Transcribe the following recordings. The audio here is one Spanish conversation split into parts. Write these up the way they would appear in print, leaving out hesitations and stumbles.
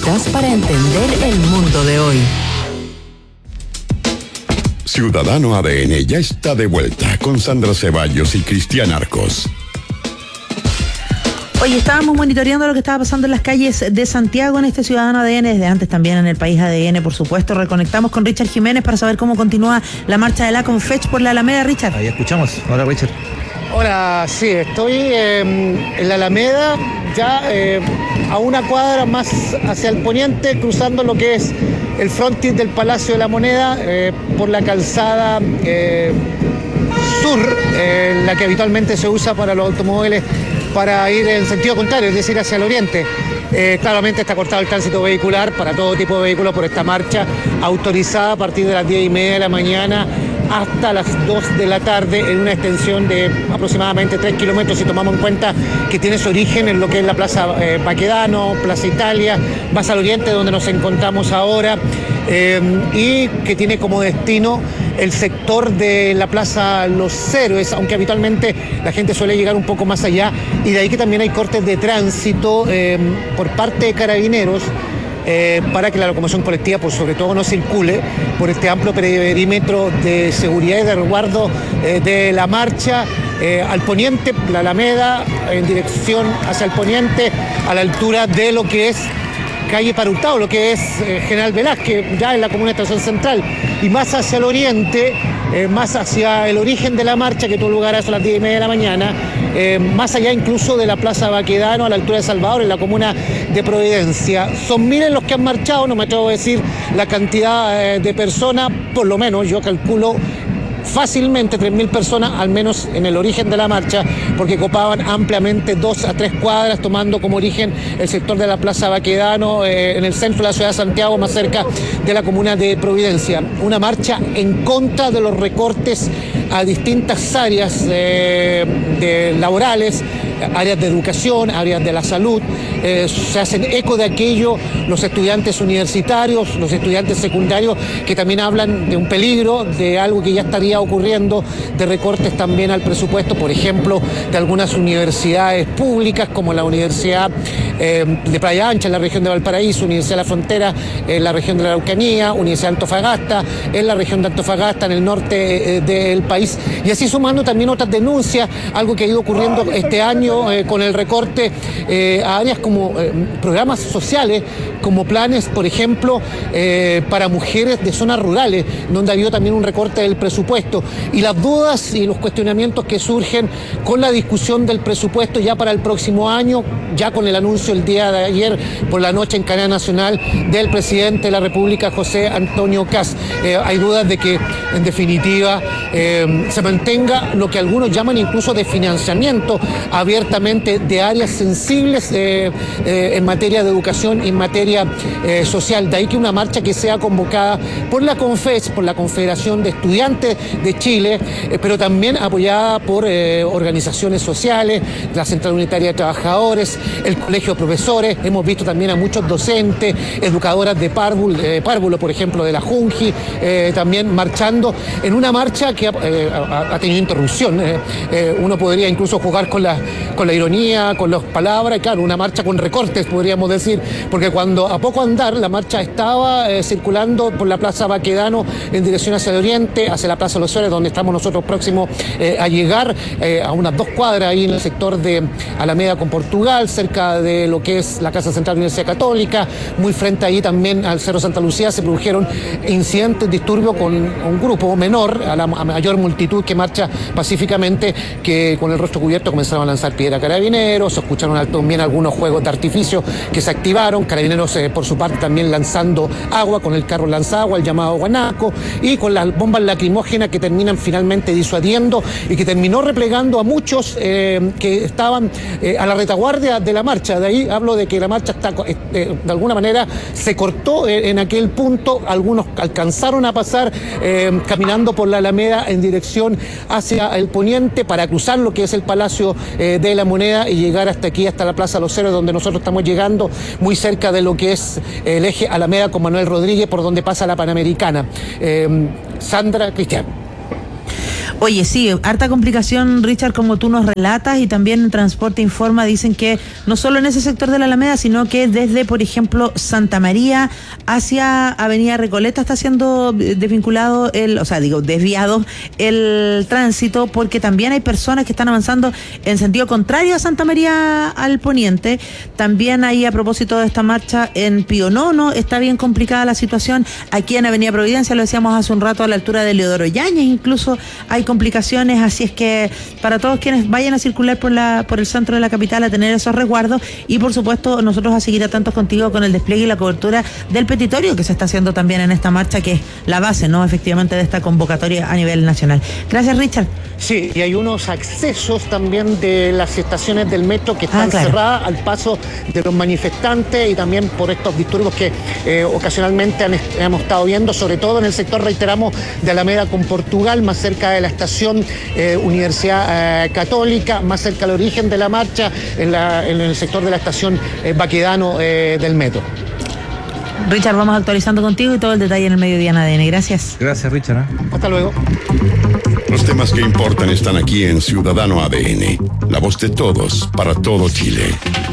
necesitas para entender el mundo de hoy. Ciudadano ADN ya está de vuelta con Sandra Ceballos y Cristian Arcos. Oye, estábamos monitoreando lo que estaba pasando en las calles de Santiago en este Ciudadano ADN, desde antes también en el País ADN, por supuesto. Reconectamos con Richard Jiménez para saber cómo continúa la marcha de la Confech por la Alameda. Richard. Ahí escuchamos. Hola, Richard. Hola, sí, estoy en la Alameda, ya a una cuadra más hacia el poniente, cruzando lo que es el frontis del Palacio de la Moneda, por la calzada sur, la que habitualmente se usa para los automóviles para ir en sentido contrario, es decir, hacia el oriente. Claramente está cortado el tránsito vehicular para todo tipo de vehículos por esta marcha autorizada a partir de las 10:30 de la mañana hasta las 2 de la tarde en una extensión de aproximadamente 3 kilómetros, si tomamos en cuenta que tiene su origen en lo que es la Plaza Baquedano, Plaza Italia, más al oriente donde nos encontramos ahora, y que tiene como destino el sector de la Plaza Los Héroes, aunque habitualmente la gente suele llegar un poco más allá, y de ahí que también hay cortes de tránsito por parte de Carabineros, para que la locomoción colectiva, pues sobre todo, no circule por este amplio perímetro de seguridad y de resguardo de la marcha al poniente, la Alameda, en dirección hacia el poniente, a la altura de lo que es calle Parutao, lo que es General Velázquez, ya en la comuna de Estación Central, y más hacia el oriente, más hacia el origen de la marcha, que tuvo lugar a las 10:30 de la mañana, más allá incluso de la Plaza Baquedano, a la altura de Salvador, en la comuna de Providencia. Son miles los que han marchado, no me atrevo a decir la cantidad de personas, por lo menos yo calculo fácilmente 3.000 personas, al menos en el origen de la marcha, porque copaban ampliamente 2 a 3 cuadras, tomando como origen el sector de la Plaza Baquedano, en el centro de la ciudad de Santiago, más cerca de la comuna de Providencia. Una marcha en contra de los recortes a distintas áreas laborales, áreas de educación, áreas de la salud. Se hacen eco de aquello los estudiantes universitarios, los estudiantes secundarios, que también hablan de un peligro, de algo que ya estaría ocurriendo, de recortes también al presupuesto, por ejemplo, de algunas universidades públicas, como la Universidad de Playa Ancha, en la región de Valparaíso, Universidad de la Frontera, en la región de la Araucanía, Universidad de Antofagasta, en la región de Antofagasta, en el norte del país, y así sumando también otras denuncias, algo que ha ido ocurriendo este año con el recorte a áreas como programas sociales, como planes, por ejemplo, para mujeres de zonas rurales, donde ha habido también un recorte del presupuesto, y las dudas y los cuestionamientos que surgen con la discusión del presupuesto ya para el próximo año, ya con el anuncio el día de ayer por la noche en cadena nacional del presidente de la República, José Antonio Kast. Hay dudas de que, en definitiva, se mantenga lo que algunos llaman incluso de financiamiento abiertamente de áreas sensibles en materia de educación y en materia social. De ahí que una marcha que sea convocada por la Confech, por la Confederación de Estudiantes de Chile, pero también apoyada por organizaciones sociales, la Central Unitaria de Trabajadores, el Colegio de Profesores. Hemos visto también a muchos docentes, educadoras de párvulo, por ejemplo, de la Junji, también marchando en una marcha que ha tenido interrupción. Uno podría incluso jugar con la ironía, con las palabras, y claro, una marcha con recortes, podríamos decir, porque cuando a poco andar la marcha estaba circulando por la Plaza Baquedano en dirección hacia el oriente, hacia la Plaza Los Héroes, donde estamos nosotros próximos a llegar, a unas 2 cuadras ahí en el sector de Alameda con Portugal, cerca de lo que es la Casa Central de la Universidad Católica, muy frente ahí también al Cerro Santa Lucía. Se produjeron incidentes, disturbios con un grupo menor, a mayor multitud que marcha pacíficamente, que con el rostro cubierto comenzaron a lanzar piedra a Carabineros. Se escucharon también algunos juegos de artificio que se activaron, Carabineros por su parte también lanzando agua con el carro lanzagua, el llamado guanaco, y con las bombas lacrimógenas que terminan finalmente disuadiendo y que terminó replegando a muchos que estaban a la retaguardia de la marcha. De ahí hablo de que la marcha está, de alguna manera se cortó en aquel punto. Algunos alcanzaron a pasar caminando por la Alameda en dirección hacia el poniente para cruzar lo que es el Palacio de la Moneda y llegar hasta aquí, hasta la Plaza Los Héroes, donde nosotros estamos llegando, muy cerca de lo que es el eje Alameda con Manuel Rodríguez, por donde pasa la Panamericana. Sandra, Cristian. Oye, sí, harta complicación, Richard, como tú nos relatas, y también en Transporte Informa dicen que no solo en ese sector de la Alameda, sino que desde, por ejemplo, Santa María hacia Avenida Recoleta está siendo desvinculado desviado el tránsito, porque también hay personas que están avanzando en sentido contrario a Santa María al poniente. También ahí, a propósito de esta marcha en Pío Nono, está bien complicada la situación. Aquí en Avenida Providencia, lo decíamos hace un rato, a la altura de Leodoro Yáñez, incluso hay complicaciones, así es que para todos quienes vayan a circular por el centro de la capital, a tener esos resguardos, y por supuesto nosotros a seguir atentos contigo con el despliegue y la cobertura del petitorio que se está haciendo también en esta marcha, que es la base, ¿no?, efectivamente, de esta convocatoria a nivel nacional. Gracias, Richard. Sí, y hay unos accesos también de las estaciones del metro que están cerradas al paso de los manifestantes, y también por estos disturbios que ocasionalmente hemos estado viendo, sobre todo en el sector, reiteramos, de Alameda con Portugal, más cerca de la estación Universidad Católica, más cerca del origen de la marcha, en el sector de la estación Baquedano del metro. Richard, vamos actualizando contigo y todo el detalle en el mediodía en ADN. Gracias. Gracias, Richard. Hasta luego. Los temas que importan están aquí en Ciudadano ADN, la voz de todos para todo Chile.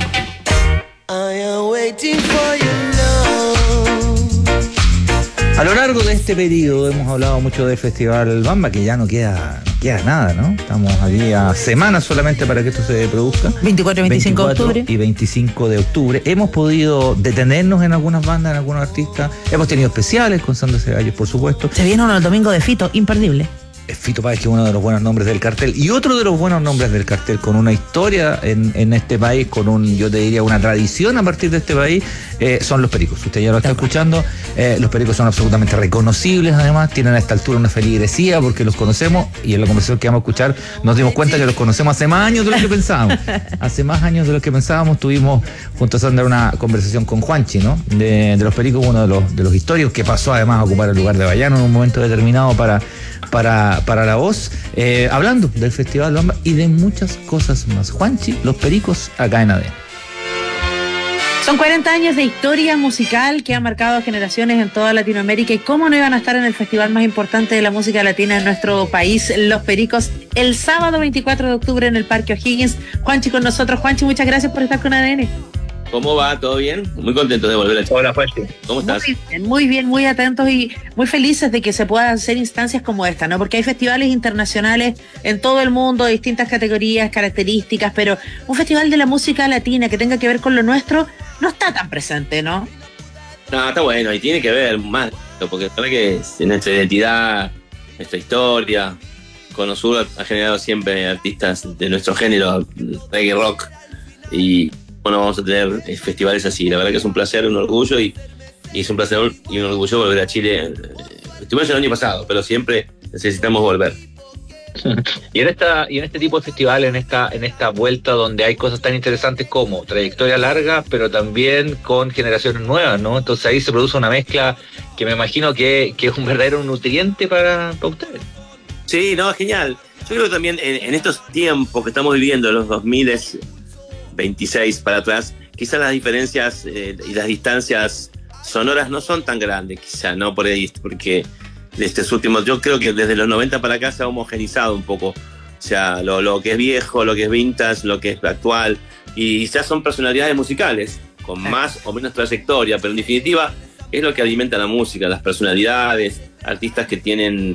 A lo largo de este periodo hemos hablado mucho del Festival Bamba, que ya no queda nada, ¿no? Estamos aquí a semanas solamente para que esto se produzca. 24 y 25 de octubre. Y 25 de octubre. Hemos podido detenernos en algunas bandas, en algunos artistas. Hemos tenido especiales con Sandra Ceballos, por supuesto. Se viene uno el domingo de Fito, imperdible. Fito Páez, que es uno de los buenos nombres del cartel, y otro de los buenos nombres del cartel, con una historia en este país, yo te diría una tradición a partir de este país, son los Pericos. Usted ya lo está escuchando. Los Pericos son absolutamente reconocibles, además tienen a esta altura una feligresía porque los conocemos, y en la conversación que vamos a escuchar nos dimos cuenta que los conocemos hace más años de lo que pensábamos. Hace más años de lo que pensábamos. Tuvimos junto a Sandra una conversación con Juanchi, ¿no? De los Pericos, uno de los históricos, que pasó además a ocupar el lugar de Bayano en un momento determinado para La Voz, hablando del Festival Bamba y de muchas cosas más. Juanchi, los Pericos, acá en ADN. Son 40 años de historia musical que ha marcado a generaciones en toda Latinoamérica, y cómo no iban a estar en el festival más importante de la música latina en nuestro país, Los Pericos, el sábado 24 de octubre en el Parque O'Higgins. Juanchi con nosotros. Juanchi, muchas gracias por estar con ADN. ¿Cómo va? ¿Todo bien? Muy contento de volver a Chile. Hola, Juanchi. ¿Cómo estás? Muy bien, muy atentos y muy felices de que se puedan hacer instancias como esta, ¿no? Porque hay festivales internacionales en todo el mundo de distintas categorías, características, pero un festival de la música latina que tenga que ver con lo nuestro no está tan presente, ¿no? No, está bueno, y tiene que ver más, porque es verdad que nuestra identidad, nuestra historia, Cono Sur ha generado siempre artistas de nuestro género, reggae, rock, y bueno, vamos a tener festivales así. La verdad que es un placer, un orgullo, y es un placer y un orgullo volver a Chile. Estuvimos el año pasado, pero siempre necesitamos volver. Y en este tipo de festivales, en esta vuelta donde hay cosas tan interesantes como trayectoria larga, pero también con generaciones nuevas, ¿no? Entonces ahí se produce una mezcla que me imagino que es un verdadero nutriente para ustedes. Sí, no, genial. Yo creo que también en estos tiempos que estamos viviendo, los 2026 para atrás, quizás las diferencias y las distancias sonoras no son tan grandes, quizás, ¿no? Por ahí, porque de estos últimos, yo creo que desde los 90 para acá se ha homogenizado un poco, o sea, lo que es viejo, lo que es vintage, lo que es actual, y ya son personalidades musicales con más o menos trayectoria, pero en definitiva es lo que alimenta la música, las personalidades, artistas que tienen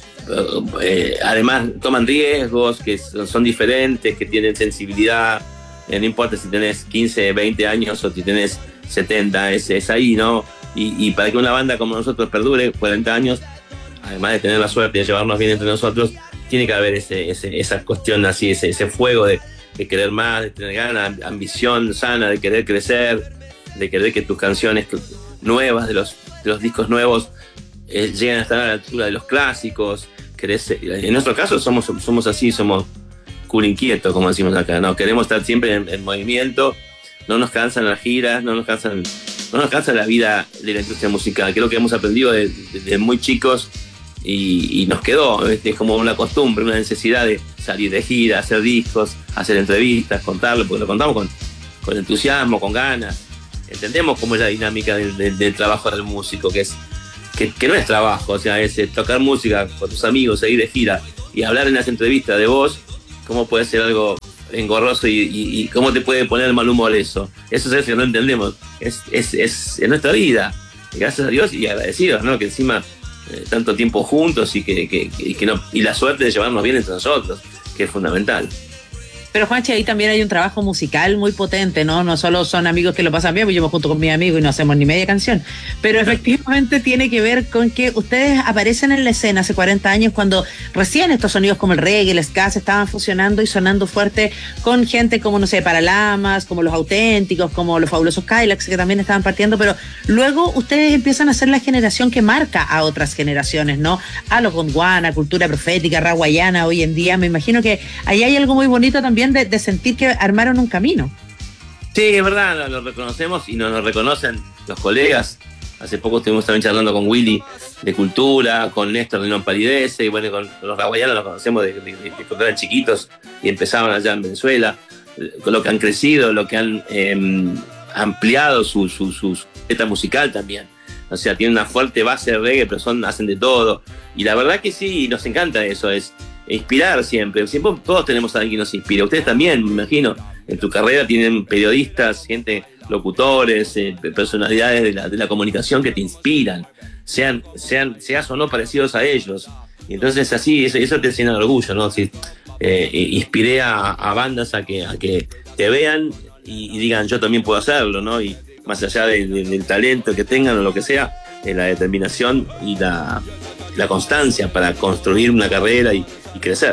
además toman riesgos, que son diferentes, que tienen sensibilidad. No importa si tenés 15, 20 años o si tenés 70, es ahí, ¿no? Y para que una banda como nosotros perdure 40 años, además de tener la suerte de llevarnos bien entre nosotros, tiene que haber esa cuestión así, ese fuego de querer más, de tener ganas, ambición sana, de querer crecer, de querer que tus canciones nuevas, de los discos nuevos, lleguen a estar a la altura de los clásicos. En nuestro caso somos así, somos culo inquieto, como decimos acá, ¿no? Queremos estar siempre en movimiento, no nos cansan las giras, no nos cansa la vida de la industria musical, que es lo que hemos aprendido desde muy chicos y nos quedó, es como una costumbre, una necesidad de salir de gira, hacer discos, hacer entrevistas, contarlo, porque lo contamos con entusiasmo, con ganas. Entendemos cómo es la dinámica del trabajo del músico, que no es trabajo, o sea, es tocar música con tus amigos, seguir de gira, y hablar en las entrevistas de vos, ¿cómo puede ser algo engorroso y cómo te puede poner mal humor eso? Eso es lo que no entendemos. Es nuestra vida. Gracias a Dios y agradecidos, ¿no? Que encima tanto tiempo juntos y que no, y la suerte de llevarnos bien entre nosotros, que es fundamental. Pero Juanchi, ahí también hay un trabajo musical muy potente, ¿no? No solo son amigos que lo pasan bien, pues yo me junto con mis amigos y no hacemos ni media canción, pero efectivamente tiene que ver con que ustedes aparecen en la escena hace 40 años cuando recién estos sonidos como el reggae, el ska se estaban fusionando y sonando fuerte con gente como, no sé, Paralamas, como Los Auténticos, como los Fabulosos Cadillacs que también estaban partiendo, pero luego ustedes empiezan a ser la generación que marca a otras generaciones, ¿no? A los Gondwana, Cultura Profética, Raguayana hoy en día. Me imagino que ahí hay algo muy bonito también de sentir que armaron un camino. Sí, es verdad, lo reconocemos y nos reconocen los colegas. Hace poco estuvimos también charlando con Willy de Cultura, con Néstor de No Palidece, y bueno, con los raguayanos los conocemos de cuando eran chiquitos y empezaban allá en Venezuela, con lo que han crecido, lo que han ampliado su letra musical también. O sea, tienen una fuerte base de reggae, pero hacen de todo. Y la verdad que sí, nos encanta eso, es inspirar siempre. Siempre todos tenemos a alguien que nos inspira. Ustedes también, me imagino, en tu carrera tienen periodistas, gente, locutores, personalidades de la comunicación que te inspiran, seas o no parecidos a ellos. Y entonces así, eso te llena de orgullo, ¿no? Si, inspiré a bandas a que te vean y digan, yo también puedo hacerlo, ¿no? Y más allá del talento que tengan o lo que sea, la determinación y la constancia para construir una carrera y crecer.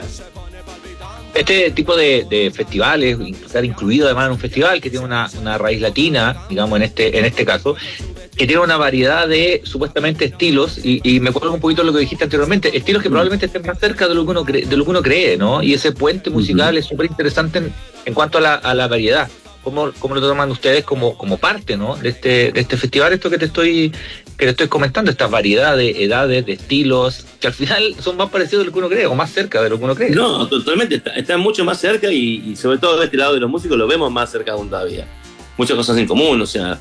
Este tipo de festivales, estar incluido además en un festival que tiene una raíz latina, digamos en este caso, que tiene una variedad de supuestamente estilos, y me acuerdo un poquito de lo que dijiste anteriormente, estilos que probablemente estén más cerca de lo que uno cree, ¿no? Y ese puente musical es súper interesante en cuanto a la variedad. ¿Cómo lo toman ustedes como parte, ¿no? de este festival, esto que te estoy comentando, esta variedad de edades, de estilos, que al final son más parecidos de lo que uno cree, o más cerca de lo que uno cree? No, totalmente, están mucho más cerca y sobre todo de este lado de los músicos lo vemos más cerca aún todavía. Muchas cosas en común, o sea,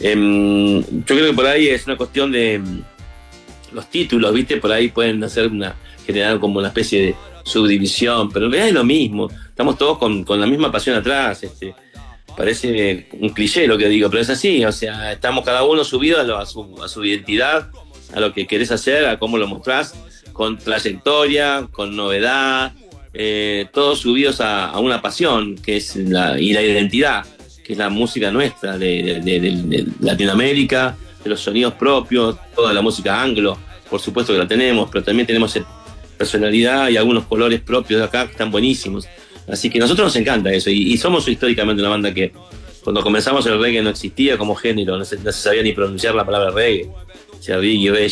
yo creo que por ahí es una cuestión de los títulos, ¿viste? Por ahí pueden generar como una especie de subdivisión, pero en realidad es lo mismo, estamos todos con la misma pasión atrás, parece un cliché lo que digo, pero es así, o sea, estamos cada uno subido a su identidad, a lo que querés hacer, a cómo lo mostrás, con trayectoria, con novedad, todos subidos a una pasión, que es y la identidad, que es la música nuestra, de Latinoamérica, de los sonidos propios, toda la música anglo, por supuesto que la tenemos, pero también tenemos personalidad y algunos colores propios de acá que están buenísimos. Así que a nosotros nos encanta eso y somos históricamente una banda que cuando comenzamos el reggae no existía como género, no se sabía ni pronunciar la palabra reggae. O sea,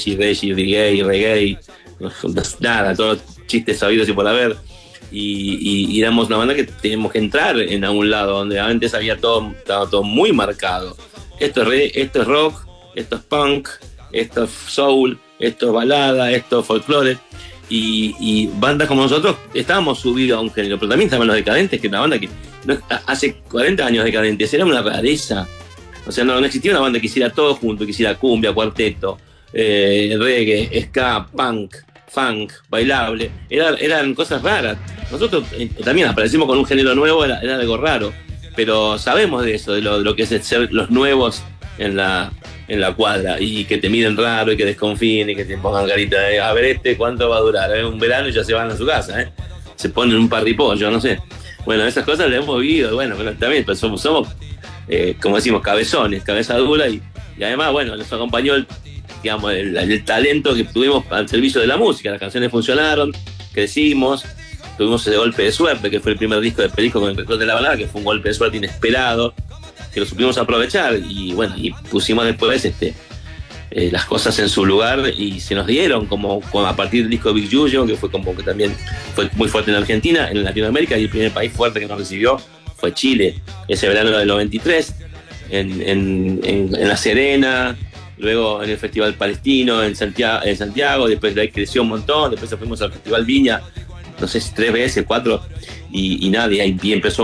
reggae, nada, todos los chistes sabidos y por haber. Y éramos una banda que teníamos que entrar en algún lado donde antes estaba todo muy marcado. Esto es rock, esto es punk, esto es soul, esto es balada, esto es folclore. Y bandas como nosotros estábamos subidos a un género, pero también estaban los Decadentes, que es una banda que hace 40 años Decadentes, era una rareza. O sea, no existía una banda que hiciera todo junto, que hiciera cumbia, cuarteto, reggae, ska, punk, funk, bailable. Eran cosas raras. Nosotros también aparecimos con un género nuevo, era algo raro, pero sabemos de eso, de lo que es ser los nuevos en la cuadra, y que te miren raro y que desconfíen y que te pongan carita de a ver cuánto va a durar, un verano y ya se van a su casa, se ponen un parripollo, no sé. Bueno, esas cosas las hemos vivido, bueno, pero también pues somos como decimos, cabezones, cabeza dura, y además, bueno, nos acompañó el talento que tuvimos al servicio de la música. Las canciones funcionaron, crecimos, tuvimos ese golpe de suerte, que fue el primer disco de Perico con el Rector de la Balada, que fue un golpe de suerte inesperado, que lo supimos aprovechar, y bueno, y pusimos después las cosas en su lugar, y se nos dieron como a partir del disco de Big Yuyo, que fue como que también fue muy fuerte en Argentina, en Latinoamérica, y el primer país fuerte que nos recibió fue Chile, ese verano del 93, en La Serena, luego en el Festival Palestino en Santiago, después de ahí creció un montón, después fuimos al Festival Viña, no sé si 3 veces, 4, y nada, y ahí empezó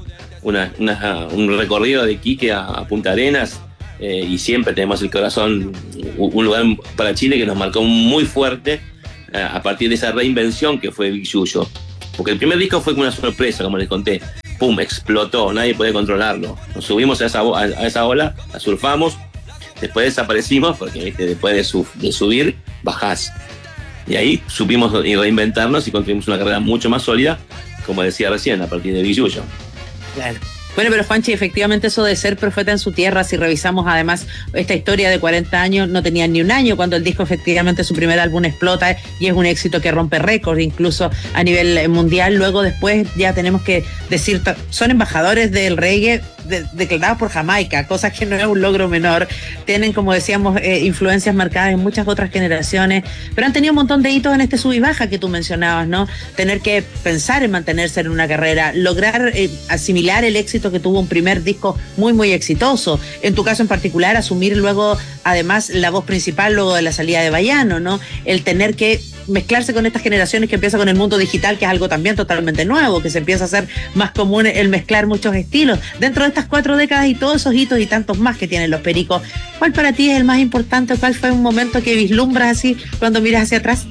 un recorrido de Iquique a Punta Arenas, y siempre tenemos el corazón, un lugar para Chile que nos marcó muy fuerte, a partir de esa reinvención que fue Big Yuyo. Porque el primer disco fue como una sorpresa, como les conté. Pum, explotó, nadie podía controlarlo. Nos subimos a esa ola, la surfamos, después desaparecimos, porque ¿viste? Después de subir, bajás. Y ahí supimos reinventarnos y construimos una carrera mucho más sólida, como decía recién, a partir de Big Yuyo. Claro. Bueno, pero Juanchi, efectivamente eso de ser profeta en su tierra, si revisamos además esta historia de 40 años, no tenía ni un año cuando el disco efectivamente su primer álbum explota y es un éxito que rompe récords incluso a nivel mundial. Luego después ya tenemos que decir, son embajadores del reggae declarados por Jamaica, cosa que no es un logro menor. Tienen, como decíamos, influencias marcadas en muchas otras generaciones, pero han tenido un montón de hitos en este sub y baja que tú mencionabas, ¿no? Tener que pensar en mantenerse en una carrera, lograr asimilar el éxito que tuvo un primer disco muy, muy exitoso. En tu caso en particular, asumir luego, además, la voz principal luego de la salida de Bayano, ¿no? El tener que mezclarse con estas generaciones que empieza con el mundo digital, que es algo también totalmente nuevo, que se empieza a hacer más común el mezclar muchos estilos. Dentro de estas 4 décadas y todos esos hitos y tantos más que tienen los Pericos, ¿cuál para ti es el más importante? ¿Cuál fue un momento que vislumbras así cuando miras hacia atrás?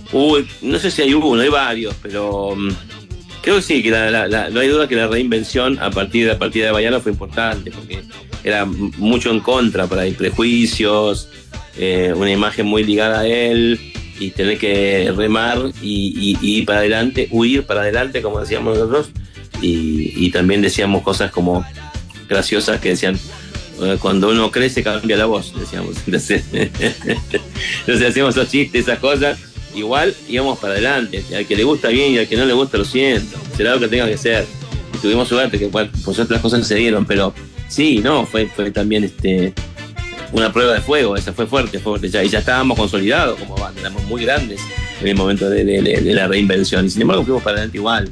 No sé si hay uno, hay varios, pero creo que sí, que no hay duda que la reinvención a partir de Bayano fue importante, porque era mucho en contra, hay prejuicios, una imagen muy ligada a él, y tener que remar y ir para adelante, huir para adelante, como decíamos nosotros, y también decíamos cosas como graciosas que decían, cuando uno crece cambia la voz, decíamos. Entonces hacíamos esos chistes, esas cosas, igual íbamos para adelante. Al que le gusta bien y al que no le gusta, lo siento, será lo que tenga que ser. Y tuvimos suerte que pues otras cosas se dieron, pero sí, no, fue también una prueba de fuego, esa fue fuerte ya, y ya estábamos consolidados como banda, éramos muy grandes en el momento de la reinvención, y sin embargo fuimos para adelante igual.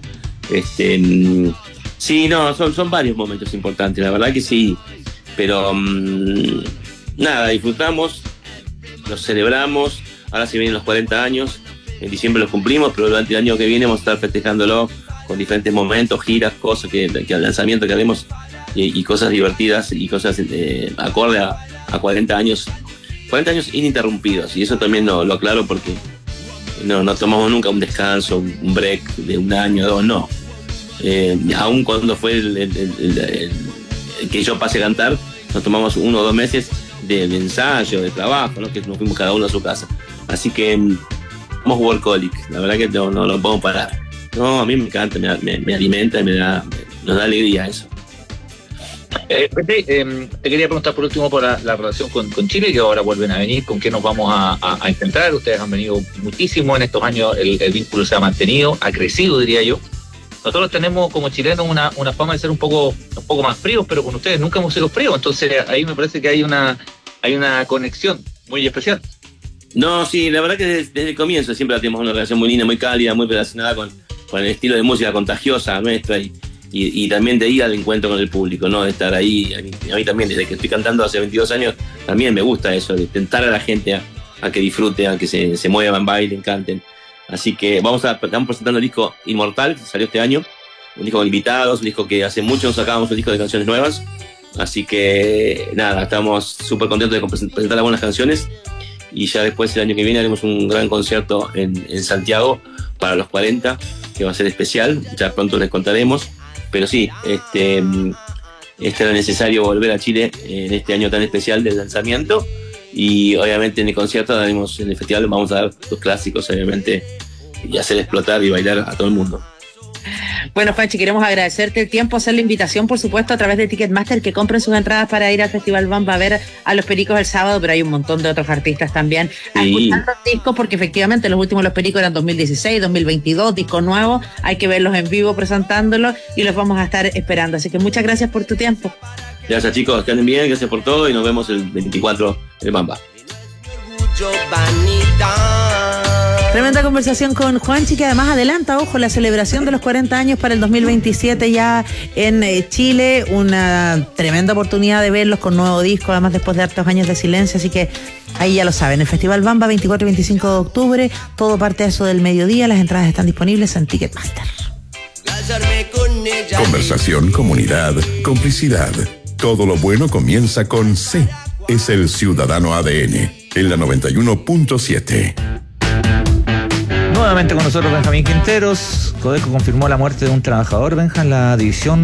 Sí, no, son varios momentos importantes, la verdad que sí, pero nada, disfrutamos, los celebramos, ahora se vienen los 40 años, en diciembre los cumplimos, pero durante el año que viene vamos a estar festejándolo con diferentes momentos, giras, cosas que al lanzamiento que haremos, y cosas divertidas y cosas acorde a 40 años ininterrumpidos, y eso también lo aclaro porque no tomamos nunca un descanso, un break de un año, 2, no. Aún cuando fue el que yo pasé a cantar, nos tomamos 1 o 2 meses de ensayo, de trabajo, ¿no? Que nos fuimos cada uno a su casa. Así que somos workaholic, la verdad que no podemos parar. No, a mí me encanta, me alimenta y nos da alegría eso. Te quería preguntar por último por la relación con Chile, que ahora vuelven a venir, con qué nos vamos a enfrentar. Ustedes han venido muchísimo en estos años, el vínculo se ha mantenido, ha crecido, diría yo. Nosotros tenemos como chilenos una fama de ser un poco más fríos, pero con ustedes nunca hemos sido fríos, entonces ahí me parece que hay una conexión muy especial. No, sí, la verdad que desde el comienzo siempre tenemos una relación muy linda, muy cálida, muy relacionada con el estilo de música contagiosa nuestra, y también de ir al encuentro con el público, ¿no? De estar ahí. A mí también, desde que estoy cantando hace 22 años, también me gusta eso, de tentar a la gente a que disfrute, a que se muevan, bailen, canten. Así que estamos presentando el disco Inmortal, que salió este año, un disco con invitados, un disco que hace mucho nos sacábamos un disco de canciones nuevas. Así que nada, estamos súper contentos de presentar algunas canciones, y ya después el año que viene haremos un gran concierto en Santiago para los 40, que va a ser especial, ya pronto les contaremos. Pero sí, era necesario volver a Chile en este año tan especial del lanzamiento, y obviamente en el concierto daremos, en el festival vamos a dar los clásicos, obviamente, y hacer explotar y bailar a todo el mundo. Bueno, Juanchi, queremos agradecerte el tiempo, hacer la invitación, por supuesto, a través de Ticketmaster, que compren sus entradas para ir al Festival Bamba a ver a los Pericos el sábado, pero hay un montón de otros artistas también a escuchar los discos, porque efectivamente los últimos Los Pericos eran 2016, 2022, disco nuevo, hay que verlos en vivo presentándolos, y los vamos a estar esperando, así que muchas gracias por tu tiempo. Gracias, chicos, que anden bien, gracias por todo, y nos vemos el 24 en Bamba. Tremenda conversación con Juanchi, que además adelanta, ojo, la celebración de los 40 años para el 2027 ya en Chile. Una tremenda oportunidad de verlos con nuevo disco, además después de hartos años de silencio. Así que ahí ya lo saben, el Festival Bamba 24 y 25 de octubre, todo parte a eso del mediodía. Las entradas están disponibles en Ticketmaster. Conversación, comunidad, complicidad. Todo lo bueno comienza con C. Es el Ciudadano ADN, en la 91.7. Nuevamente con nosotros Benjamín Quinteros. Codelco confirmó la muerte de un trabajador, Benja, en la división